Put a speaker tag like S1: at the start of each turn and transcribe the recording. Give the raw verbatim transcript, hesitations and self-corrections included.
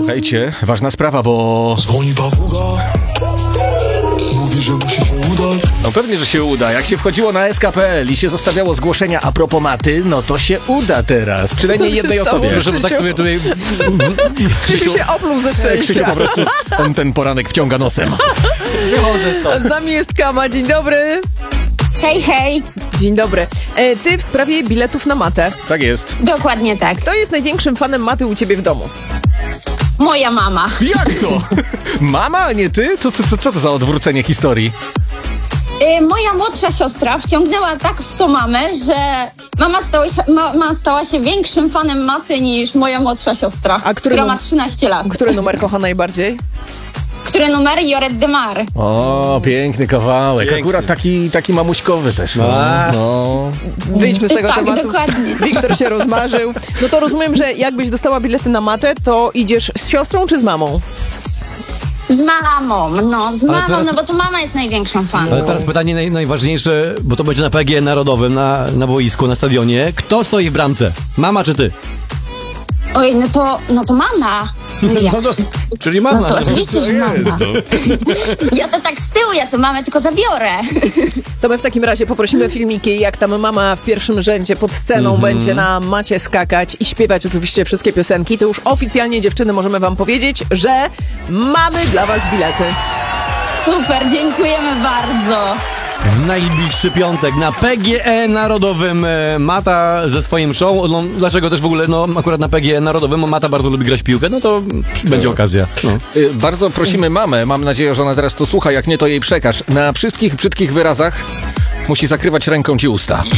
S1: Słuchajcie, ważna sprawa, bo...
S2: Dzwoni papuga, mówi, że musi się udać.
S1: No pewnie, że się uda. Jak się wchodziło na S K P L i się zostawiało zgłoszenia a propos maty, no to się uda teraz. Przynajmniej jednej osobie.
S3: Proszę, bo tak sobie tutaj...
S4: Krzysiu się opluł ze
S1: Krzysiu
S4: szczęścia.
S1: po prostu on ten poranek wciąga nosem.
S3: Wychodzę stąd.
S4: Z nami jest Kama, dzień dobry.
S5: Hej, hej.
S4: Dzień dobry. E, ty w sprawie biletów na matę.
S1: Tak jest.
S5: Dokładnie tak.
S4: Kto jest największym fanem maty u ciebie w domu?
S5: Moja mama.
S1: Jak to? Mama, a nie ty? Co, co, co, co to za odwrócenie historii?
S5: Y, moja młodsza siostra wciągnęła tak w to mamę, że mama stała się, mama stała się większym fanem maty niż moja młodsza siostra,
S4: A który
S5: która
S4: num-
S5: ma trzynaście lat.
S4: Który numer kocha najbardziej?
S5: Który numer? Joret de Mar.
S1: O, piękny kawałek.
S3: Piękny.
S1: Akurat taki, taki mamuśkowy też. No.
S3: A.
S1: no.
S4: Wyjdźmy z tego
S5: Tak,
S4: tematu.
S5: dokładnie.
S4: Wiktor się rozmarzył. No to rozumiem, że jakbyś dostała bilety na matę, to idziesz z siostrą czy z mamą?
S5: Z mamą, no, z mamą,
S3: teraz-
S5: no bo to mama jest największą fanką.
S3: Ale teraz pytanie naj, najważniejsze, bo to będzie na P G Narodowym, na, na boisku, na stadionie. Kto stoi w bramce? Mama czy ty?
S5: Oj, no to, no to mama. Ja,
S3: No to, czyli
S5: no
S3: mama.
S5: to oczywiście, że mama. Ja to tak z tyłu, ja to mamę tylko zabiorę.
S4: To my w takim razie poprosimy filmiki, jak tam mama w pierwszym rzędzie pod sceną będzie na macie skakać i śpiewać oczywiście wszystkie piosenki. To już oficjalnie, dziewczyny, możemy wam powiedzieć, że mamy dla was bilety.
S5: Super, dziękujemy bardzo.
S3: W najbliższy piątek na P G E Narodowym e, Mata ze swoim show. No, dlaczego też w ogóle, no akurat na P G E Narodowym, bo Mata bardzo lubi grać w piłkę, no to będzie okazja. No.
S1: Y, Bardzo prosimy mamę, mam nadzieję, że ona teraz to słucha, jak nie to jej przekaż. Na wszystkich brzydkich wyrazach musi zakrywać ręką ci usta.